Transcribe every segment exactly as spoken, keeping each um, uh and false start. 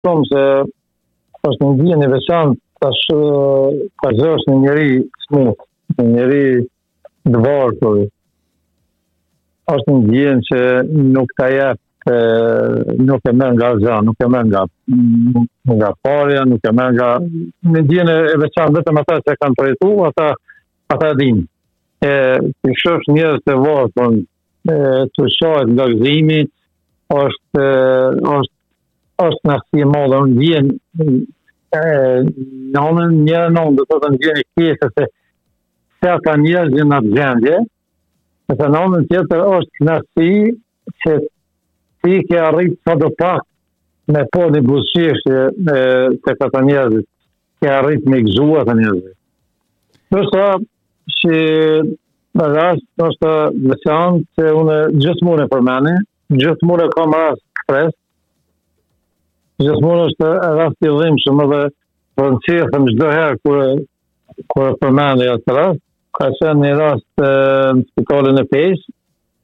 shumë se është një ndjenjë e veçantë tash ka është një njeri smut, një njeri dëvartur. Është një ndjenjë që nuk ta jep, nuk e merr nga asgjë, nuk e merr nga nga parja, nuk e merr nga një ndjenjë e veçantë, vetëm ata që kanë përjetuar, ata ata dinë. E ti shoh njerëz të varfër, të shohet nga gëzimi, është është është në si e madhe, unë vjen në anën një nënë, do të të në vjen e kese se se ka njerëz në atë gjendje, e të në anën tjetër është knasi që ti ke arrit sa do pak me po një buzëqeshje të këta njerëzit, ke arrit me gëzua të njerëzit. Nështë që në rast është veçantë që unë gjithmonë e përmeni, gjithmonë e kam rast stres, gjithmonë është rast i dhimbshëm edhe rëndësishëm çdo herë kur kur e përmeni atë rast, ka qenë një rast në spitalin e Pesë.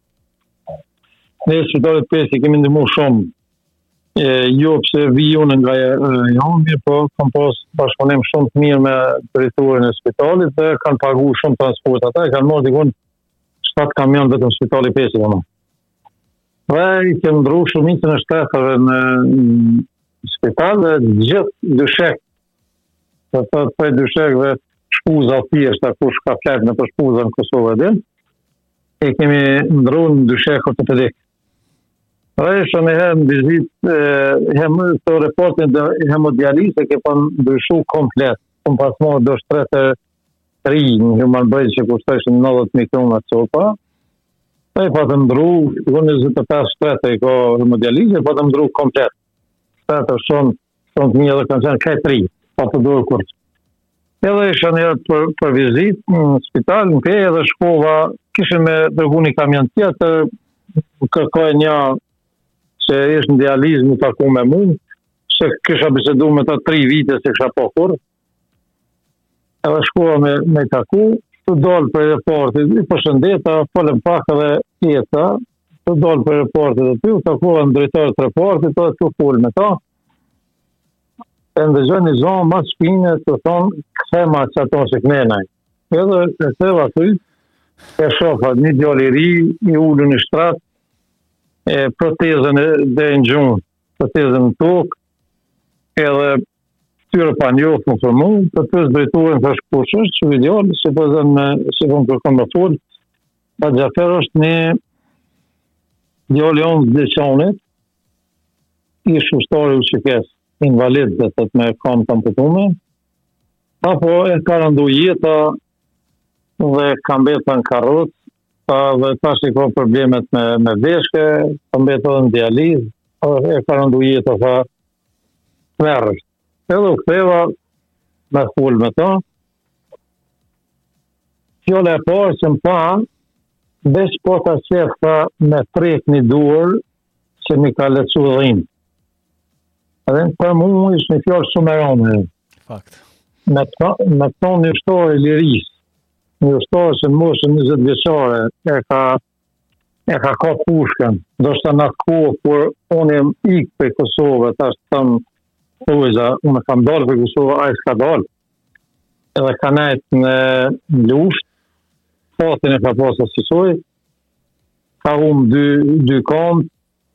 Ne spitalin e Pesë i kemi ndihmu shumë, jo pse vi unë nga jonë, po kam pas bashkëpunim shumë të mirë me drejtorin e spitalit dhe kanë pagu shumë transport ata, e kanë marrë dikun shtatë kamion vetëm spitali Pesë domo. Dhe i kemë ndru shumicën e shtetërve në spital dhe gjithë dyshek, dhe të të prej dyshekve shpuza thjeshta, kush ka flek në për shpuza në Kosovë e din, e kemi ndru në dyshek ortopedik. Dhe ishë në herë në vizit, të reportin dhe hemodialise ke pa ndryshu komplet. Këmë pasmohë do shtrete tri në Human Bridge që kushtëshin nëntëdhjetë mikrona copa. Dhe i pa të ndru, njëzet e pesë shtrete i ka hemodialise, pa të ndru komplet. Shtrete shumë, shumë të një dhe kanë qenë kaj tri, pa të durë kurç. Edhe isha një herë për, për vizit në spital, në pej edhe shkova, kishë me dërgu një kamion tjetër, kërkoj një që ishtë në dializë më taku me mund, se kisha bisedu me ta tri vite se kisha po kur. Edhe shkova me, me taku, të dollë për reportit, i përshëndeta, folëm pak edhe jeta, të dollë për reportit e ty, u takua në drejtorët reportit, të të full me ta. E ndëgjën një zonë ma shpine të thonë, këthema që ato që kënenaj. Edhe e theva ty, e shofa një djali ri, i ullu një shtratë, e protezën e dhe në gjunë, protezën në tokë, edhe tyre pa njohë më për mu, për të drejturin për shkush është, që videonë, se për zënë me, se për më kërkom me full, pa Gjafer është një djali onë dhe qanit, i shushtari u qikes, invalid dhe të të me kam të amputume, apo e ka rëndu jeta dhe kam beta në karot, dhe tash i ka problemet me, me veshke, ka mbetë edhe në dializë, e ka rëndu jetë ata merrësht. Edhe u ktheva me full me ta. Fjole e parë që më pa, veç po ta qefta me prek një duar që mi ka lecu dhimë. Edhe për mu ishë një fjallë shumë e rëmë. Fakt. Me të tonë një shtorë i lirisë, një ushtarë që në moshën njëzet vjeçare e ka e ka ka pushkën, do shta në atë kohë, kur unë jem ikë për Kosovë, ta është tëmë, ujza, unë kam dalë për Kosovë, a i s'ka dalë, edhe ka nejtë në lusht, fatin e ka pasë asisoj, ka umë dy, dy kamë,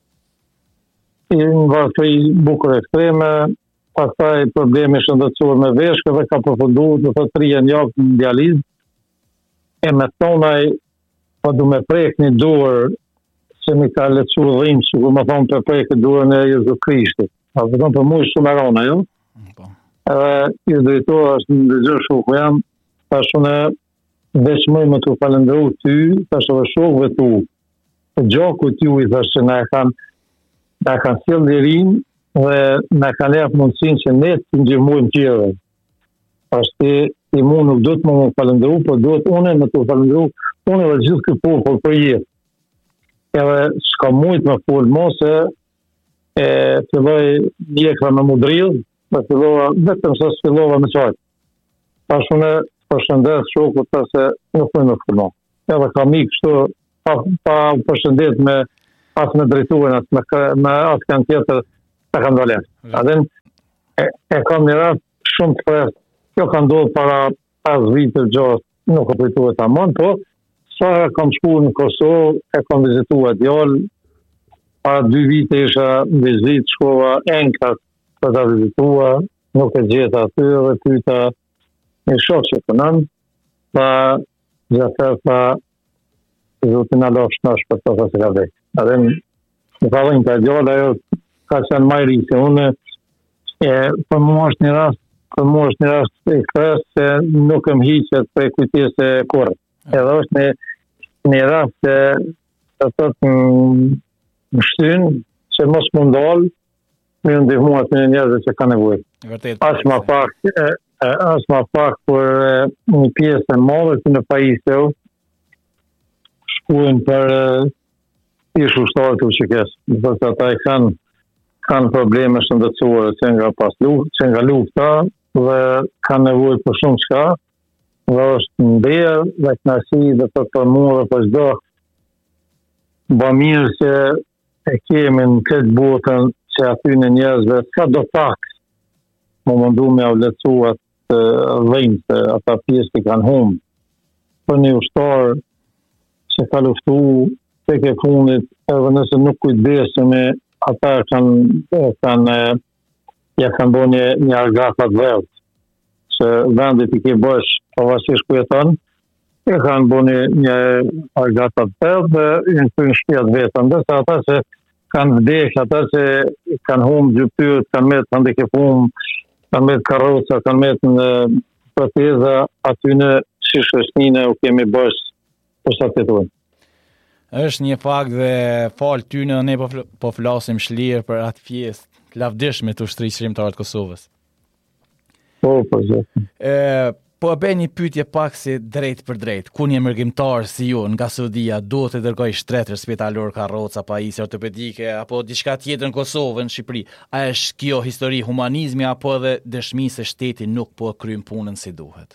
i në varfri bukur ekstreme, pastaj problemi shëndetësor me veshkë dhe ka përfundu, dhe të trije njëkë në dializë, e me tonaj, pa du me prek një duar që mi ka lecu dhimë, që ku më thonë për prek një duar në Jezu Krishti. A të thonë për mu ishtë shumë arona, jo? Edhe i drejtora është në dëgjër shukë jam, ta shune veç mëj me të falendru ty, ta shune shukëve tu. Gjoku ty i thashtë që na e kanë na e kanë sjellë lirin dhe na e kanë lejap mundësin që ne të ndihmojmë tjere. Ashtë i mu nuk do të më më falendru, por do të une me të falendru, une dhe gjithë këtë popull për jetë. Edhe s'ka mujtë me full mo se e filloj njekra me mudrilë, dhe fillova, vetëm se s'fillova me qajtë. Ta shune përshëndet shokut ta se nuk më me full mo. Edhe ka mikë kështu, pa, pa përshëndet me asë me drejturin, asë me, me asë kanë tjetër, ta kam dalë. Atë e, e kam një rast shumë të thjeshtë. Kjo ka ndodhur para pesë vite gjashtë, nuk e kujtohet tamam, po sa kam shkuar në Kosovë, e kam vizituar djalë. Para dy vite isha në vizitë, shkova Enkas për ta vizituar, nuk e gjeta aty dhe pyeta një shok që punon, pa gjatë pa zotin Allah shnash për të se ka vek. Adhe më ka dhënë të gjallë, ajo ka qenë më i ri se unë, e, për mua është një rast, për mua është një rast e kres se nuk më hiqet për kujtjes e kurrë. Edhe është një, një rast se të thotë më shtynë, që mos më ndalë, më ndihmu atë një njerëzve që ka nevojë. As më pak, as më pak për një pjesë e madhe që në pajisë shkuën për ish ushtarë të ushqikes. Dhe të ata i kanë, kanë probleme shëndetësore që nga pas luft, që nga lufta dhe kanë nevojë për shumë shka dhe është nderë dhe knasi dhe të të mua dhe për çdo ba mirë që e kemi në këtë botën që aty në njerëzve ka do pak më mundu me avlecu atë dhejnë se ata pjesë që kanë humbë për një ushtarë që ka luftu tek e fundit edhe nëse nuk kujdesemi ata kanë kanë ja kanë bo një, një argatat vëllë që vendit i ke bësh pavarësisht ku jeton e kanë bo një, një argatat vëllë dhe i në të në shpjat vetën dhe ata që kanë vdesh, ata që kanë humbë gjuptyrët, kanë metë handikepum, kanë metë karroca, kanë metë në proteza, aty në shishëshnine u kemi bësh për sa të jetojnë. Është një fakt dhe falë ty në ne po, po flasim shlirë për atë pjesë të lavdishme të ushtrisë shqiptare të Kosovës. Po, po, zë. Po e bëj një pyetje pak si drejt për drejt. Ku një mërgjimtar si ju nga Saudia do të dërgoj shtretër spitalor, karroca, pajisje ortopedike apo diçka tjetër në Kosovë, në Shqipëri? A është kjo histori humanizmi apo edhe dëshmi se shteti nuk po kryen punën si duhet?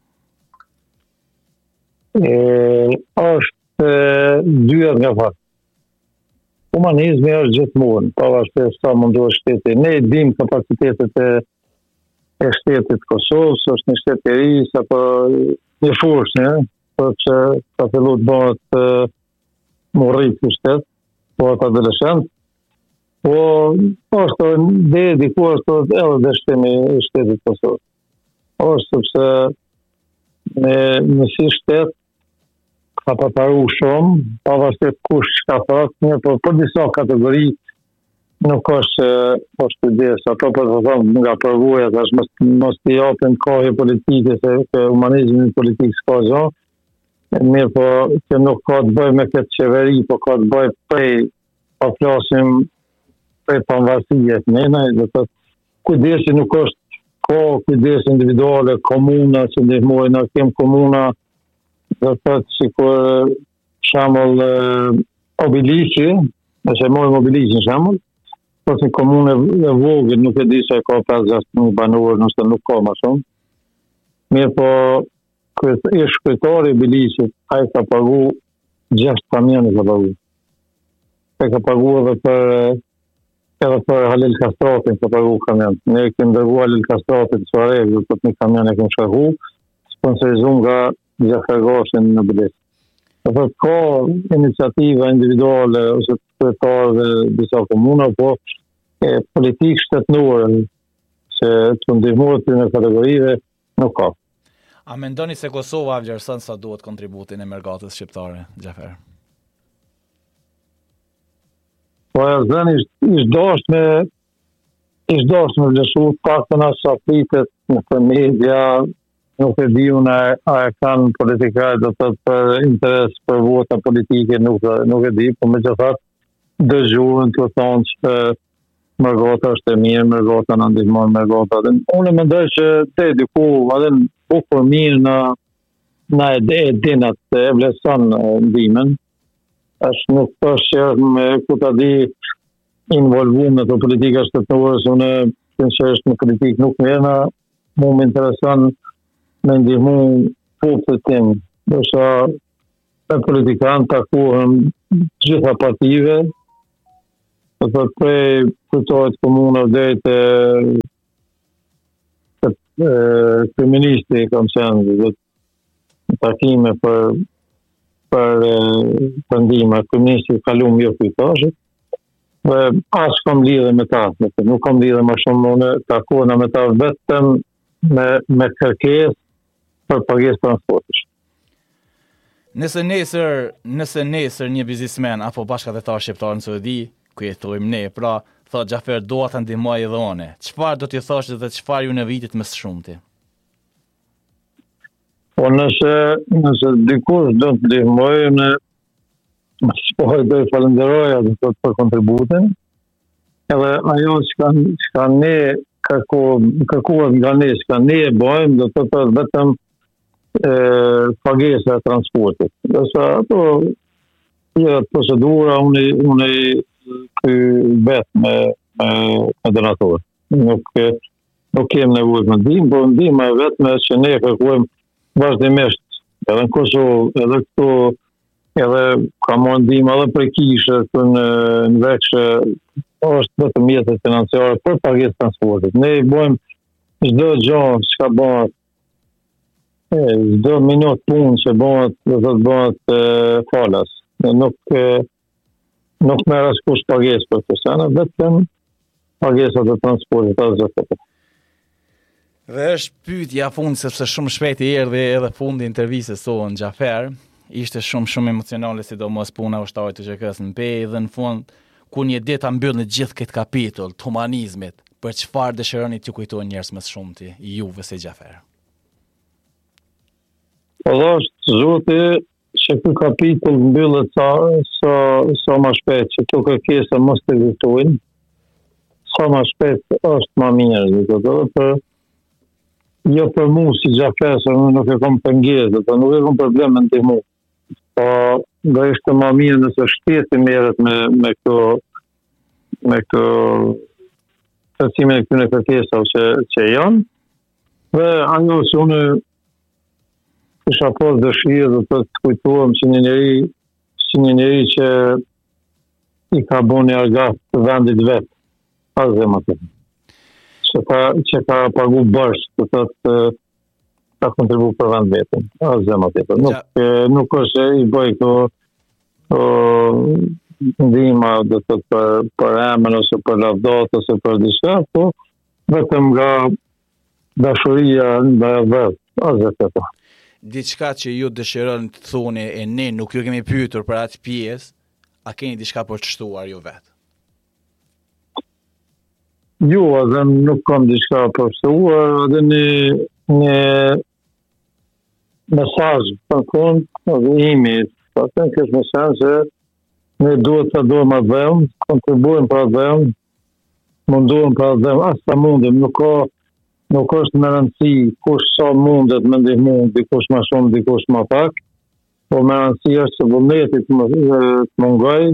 E, është dyert nga fakt. Humanizmi është gjithmonë, pavarësisht sa mundohet shteti. Ne dim kapacitetet e e shtetit Kosovës, është një shtet i ri, apo një fushë, ne, për që ka fillu të bëhet më rritë të shtet, po atë adoleshent, po është dhe diku është edhe dështimi i shtetit Kosovës. është sepse në në si shtet ka përparu shumë, pavarësisht kush ka thot, një po për disa kategori nuk është është ide, ato për të thonë nga përvoja, tash mos mos t'i japin kohë politike se që humanizmi politik s'ka gjë. Mirë po që nuk ka të bëjë me këtë qeveri, po ka të bëjë prej, po flasim prej pavarësies, ne ne do të kujdesi nuk është ko kujdes individuale, komuna që ndihmojnë, na kem komuna do të thotë sikur shembull Obiliqi, nëse mojë Obiliqin shembull, po si komunë e vogël, nuk e di se ka pesë gjashtë mijë banor, nëse nuk ka më shumë. Mirë po ish kryetari i Obiliqit, ai ka pagu gjashtë kamione ka pagu. E ka pagu edhe për edhe për Halil Kastratin ka pagu kamion. Ne kemi dërguar Halil Kastratin në rregull, për një kamion e kemi shkaku, sponsorizuar nga Gjafergashin në Bilis. Dhe ka iniciativa individuale ose të kryetarëve disa komuna, po e politikë shtetënore që të ndihmohet në kategorive nuk ka. A mendoni se Kosova vlerëson sa duhet kontributin e mergatës shqiptare, Gjafer? Po e zënë ishtë dasht me ishtë dasht me vlerësu pak të nësë apritet në media, nuk e di unë a e kanë politikaj do të për interes për vota politike, nuk, nuk e di, po me që thatë dëgjuën të thonë që mërgota është e mirë, mërgota në ndihmon mërgota. Unë e mendoj që te diku, adhe në bukur mirë në, në e dinat e vleson ndimen, është nuk është që me ku ta di involvum në të politika shtetërore, se unë sinqerisht në politikë nuk merrna, mu më intereson me ndihmu popullit tim, dërsa me politikanë takuhem gjitha partive Do të thotë prej kujtohet komunave deri te kryeministri kam qenë do takime për për për ndihmë kryeministri kalum jo kujtoshit. Dhe as kam lidhje me ta, nuk kam lidhje më shumë unë takona me ta vetëm me me kërkesë për pagesë transportesh. Nëse nesër, nëse nesër një biznesmen apo bashkëdhetar shqiptar në Saudi, ku jetojmë ne, pra thotë Xhafer dua ta ndihmoj edhe unë. Çfarë do t'i thosh dhe çfarë ju në vitit më së shumti? Po nëse nëse dikush do të ndihmojë në po do të falenderoj atë për kontributin. Edhe ajo që ka ne kërkuar nga ne, që ne e bëjmë, do të thotë vetëm pagesa e transportit. Dërsa ato tjera procedura unë unë ky vetë me me, me donator. Nuk nuk kem nevojë të ndihmë, por ndihma e vetme që ne kërkojmë vazhdimisht edhe në Kosovë, edhe këtu, edhe ka marrë ndihmë edhe për kishë këtu në në vekshë, është vetëm mjetet financiare për pagesë transportit. Ne i bëjmë çdo gjë që ka bëhet çdo minutë punë që bëhet, do të bëhet falas. Nuk nuk merr askush pagesë për këtë, vetëm pagesa e transportit asgjë tjetër. Dhe është pyetja fund sepse shumë shpejt i erdhi edhe fundi i intervistës tonë Xhafer, ishte shumë shumë emocionale sidomos puna e ushtarit të G K S në Pej dhe në fund ku një ditë ta mbyllni gjithë këtë kapitull të humanizmit, për çfarë dëshironi t'ju kujtojnë njerëz më shumti, juve si Xhafer? Po është zoti që ky kapitull mbyllet sa sa sa më shpejt, që këto kërkesa mos të ekzistojnë. Sa më shpejt është më mirë, do të thotë jo për mua si Xhafer, se unë nuk e kam pengesë, do nuk e kam probleme me ndihmë. Po do ishte më mirë nëse shteti merret me me këto me këto përcime e këtyre kërkesave që që janë. Dhe ajo që unë kisha pas dëshirë do të kujtohem si një njeri si një njeri që i ka bënë argat të vendit vet. Asgjë më tepër. Që ka, që ka pagu bërsh, të thotë ka kontribu për vend vetëm. Asgjë më tepër. Nuk, nuk është i bëj këto ndihma do të thotë për, për emën ose për lavdat ose për diçka, po vetëm nga dashuria ndaj vet. Asgjë tjetër. Diçka që ju dëshironi të thoni e ne nuk ju kemi pyetur për atë pjesë, a keni diçka për të shtuar ju vetë? Jo, edhe nuk kam diçka për shtuar, edhe një një mesazh për kund, edhe imi, pa të në kështë mesazh që ne duhet të dojmë atë dhemë, kontribuojmë për atë dhemë, munduojmë për atë dhemë, as ta mundim, nuk ka nuk është me rëndësi kush sa mundet me ndihmu, dikush më shumë, dikush më pak, po me rëndësi është që vullneti të mungoj,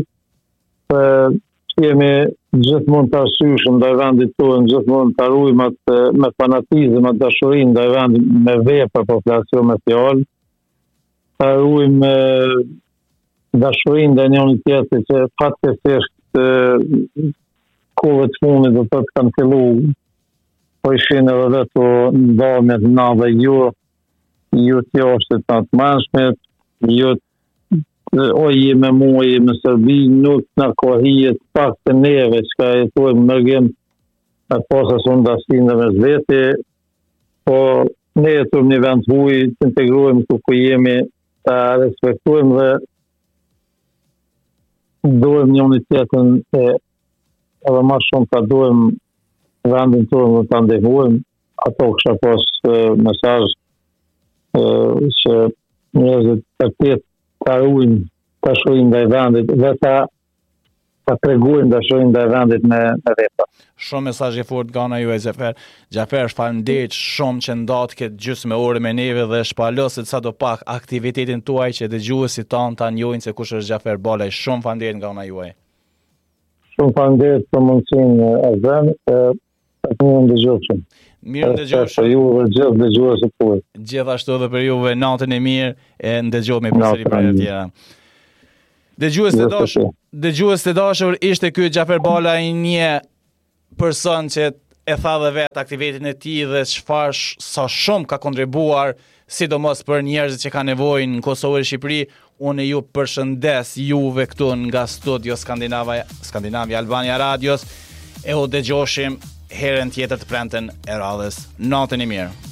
jemi gjithmonë të arsyeshëm ndaj vendit tonë, gjithmonë të arrujmë atë me fanatizëm, atë dashurinë ndaj vendit me vepra, po flasë me fjalë, të arrujmë dashurinë ndaj njëri tjetrit që fatkeqësisht kohët e fundit do të thotë kanë filluar po ishin edhe dhe të ndalmet na dhe ju, ju të jashtë të të mashmet, ju o jemi mua, jemi Serbi, nuk në kohijet pak të neve, që ka jetojmë mërgim e posa së ndasin dhe me zveti, po ne jetojmë një vend huj, të integrojmë ku ku jemi, të respektojmë dhe dojmë një një tjetën e edhe ma shumë të dojmë vendin tonë dhe të ndihmojmë, ato kësha pas mesazh që njerëzit të tjetë të arrujnë dashurin ndaj vendit dhe ta ta tregojnë dashurin ndaj vendit me, me vepra. Shumë mesazhe fort nga ana juaj Xhafer. Xhafer, faleminderit shumë që ndatë këtë gjysmë ore me neve dhe shpalosit sadopak aktivitetin tuaj që dëgjuesit tanë ta njohin se kush është Xhafer Balaj. Shumë faleminderit nga ana juaj. Shumë faleminderit për mundësinë e zënë, e të një ndëgjofshëm. Mirë ndëgjofshëm. Për juve gjithë dëgjuesit tuaj. Gjithashtu edhe për juve natën e mirë e ndëgjohemi përsëri për herë tjera. Dëgjues të dashur, dëgjues të dashur, ishte ky Xhafer Bala një person që e tha dhe vetë aktivitetin e tij dhe çfarë sa shumë ka kontribuar, sidomos për njerëzit që kanë nevojë në Kosovë e Shqipëri. Unë ju përshëndes juve këtu nga studio Skandinavia, Skandinavia Albania Radios, e u dëgjoshim herën tjetër të premten e radhës. Natën e mirë.